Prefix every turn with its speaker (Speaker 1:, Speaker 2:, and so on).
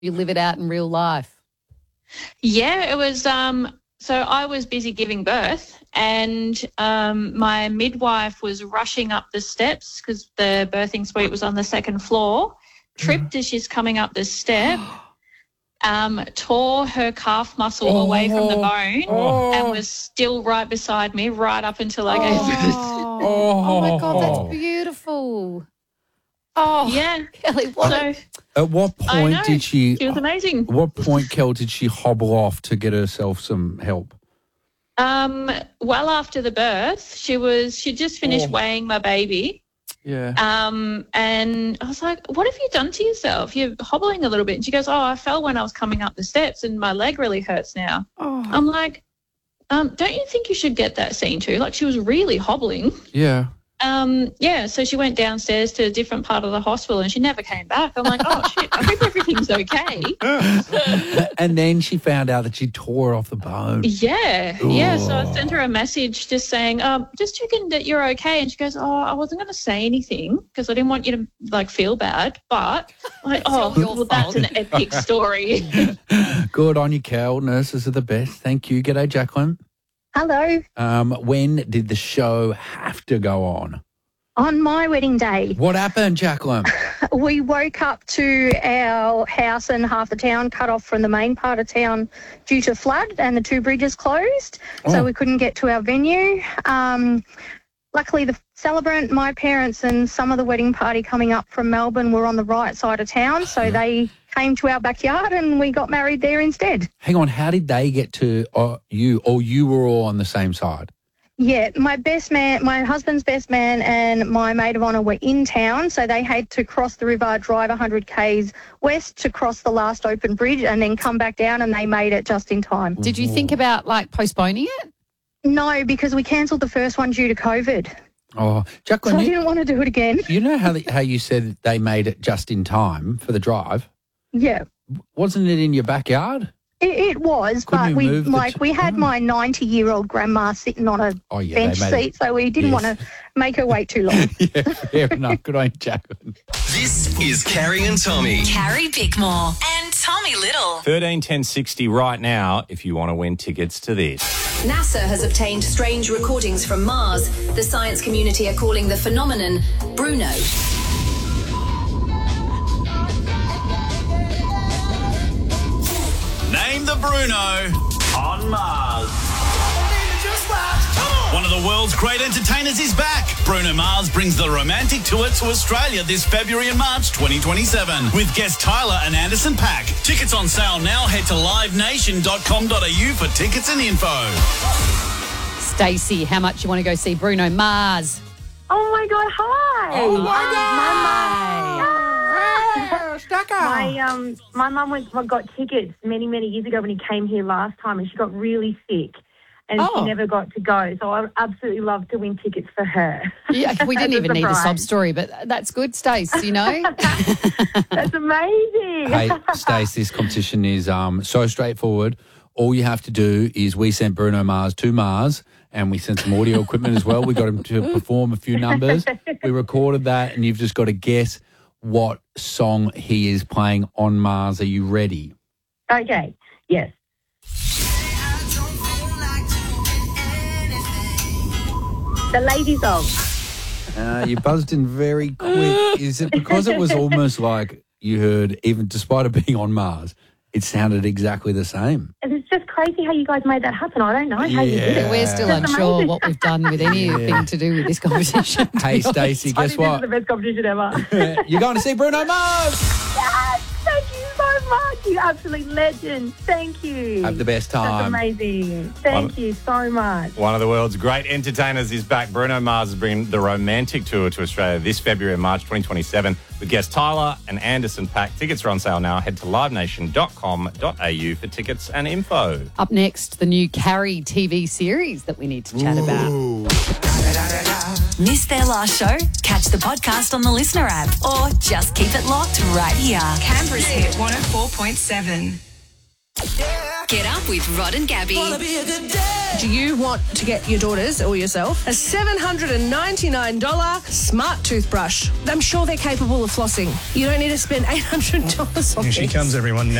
Speaker 1: You live it out in real life.
Speaker 2: Yeah, it was so I was busy giving birth and my midwife was rushing up the steps because the birthing suite was on the second floor, tripped as she's coming up the step, tore her calf muscle away from the bone and was still right beside me right up until I gave birth.
Speaker 1: Oh, my God, that's beautiful. Oh,
Speaker 2: yeah.
Speaker 1: Kelly, what?
Speaker 3: At what point did she...
Speaker 2: She was amazing.
Speaker 3: At what point, Kel, did she hobble off to get herself some help?
Speaker 2: Well after the birth, she just finished weighing my baby.
Speaker 3: Yeah.
Speaker 2: And I was like, what have you done to yourself? You're hobbling a little bit. And she goes, I fell when I was coming up the steps and my leg really hurts now. Oh. I'm like, don't you think you should get that seen to? Like, she was really hobbling.
Speaker 3: Yeah.
Speaker 2: So she went downstairs to a different part of the hospital and she never came back. I'm like, oh, shit, I hope everything's okay.
Speaker 3: And then she found out that she tore off the bone.
Speaker 2: Yeah. So I sent her a message just saying, just checking that you're okay. And she goes, I wasn't going to say anything because I didn't want you to, feel bad. But, that's an epic story.
Speaker 3: Good on you, Kel. Nurses are the best. Thank you. G'day, Jacqueline.
Speaker 4: Hello.
Speaker 3: When did the show have to go on?
Speaker 4: On my wedding day.
Speaker 3: What happened, Jacqueline?
Speaker 4: We woke up to our house and half the town cut off from the main part of town due to flood and the 2 bridges closed, so we couldn't get to our venue. Luckily, the celebrant, my parents and some of the wedding party coming up from Melbourne were on the right side of town, so they came to our backyard and we got married there instead.
Speaker 3: Hang on, how did they get to you, or you were all on the same side?
Speaker 4: Yeah, my husband's best man and my maid of honour were in town, so they had to cross the river, drive 100 k's west to cross the last open bridge and then come back down, and they made it just in time.
Speaker 1: Did you think about, postponing it?
Speaker 4: No, because we cancelled the first one due to COVID.
Speaker 3: Oh, Jacqueline,
Speaker 4: so I didn't want to do it again.
Speaker 3: You know how you said they made it just in time for the drive?
Speaker 4: Yeah.
Speaker 3: Wasn't it in your backyard?
Speaker 4: It was, but we had my 90-year-old grandma sitting on a bench seat, so we didn't want to make her wait too long.
Speaker 3: Yeah, fair enough. Good on you, Jacqueline.
Speaker 5: This is Carrie and Tommy.
Speaker 6: Carrie Bickmore and Tommy Little.
Speaker 7: 131060 right now if you want to win tickets to this.
Speaker 6: NASA has obtained strange recordings from Mars. The science community are calling the phenomenon Bruno.
Speaker 5: Name the Bruno on Mars. One of the world's great entertainers is back. Bruno Mars brings the romantic tour to Australia this February and March 2027 with guests Tyler and Anderson .Paak. Tickets on sale now. Head to livenation.com.au for tickets and info.
Speaker 1: Stacey, how much you want to go see Bruno Mars?
Speaker 8: Oh, my God, hi.
Speaker 1: Oh, my God.
Speaker 8: My mum got tickets many years ago when he came here last time, and she got really sick and she never got to go. So I absolutely love to win tickets for her.
Speaker 1: Yeah, we didn't even need a sob story, but that's good, Stace, you know.
Speaker 8: That's amazing.
Speaker 3: Hey, Stace, this competition is so straightforward. All you have to do is we sent Bruno Mars to Mars, and we sent some audio equipment as well. We got him to perform a few numbers. We recorded that, and you've just got to guess what song he is playing on Mars. Are you ready?
Speaker 8: Okay, yes. The Lady Song.
Speaker 3: You buzzed in very quick. Is it because it was almost like you heard, even despite it being on Mars, it sounded exactly the same?
Speaker 8: It's just crazy how you guys made that happen. I don't know how you did it.
Speaker 1: We're still unsure what we've done with anything to do with this competition.
Speaker 3: Hey, Stacey, guess what?
Speaker 8: This is the best competition ever.
Speaker 3: You're going to see Bruno Mars.
Speaker 8: Yes, thank you so much. You absolute legend. Thank you.
Speaker 3: Have the best time.
Speaker 8: That's amazing. Thank you so much.
Speaker 7: One of the world's great entertainers is back. Bruno Mars is bringing the romantic tour to Australia this February and March 2027 with guests Tyler and Anderson .Paak. Tickets are on sale now. Head to livenation.com.au for tickets and info.
Speaker 1: Up next, the new Carrie TV series that we need to chat about.
Speaker 6: Missed their last show? Catch the podcast on the Listener app or just keep it locked right here.
Speaker 9: Canberra's hit 104.7.
Speaker 6: Get up with Rod and Gabby.
Speaker 9: Do you want to get your daughters or yourself a $799 smart toothbrush? I'm sure they're capable of flossing. You don't need to spend $800 on
Speaker 10: Here she
Speaker 9: this.
Speaker 10: comes, everyone.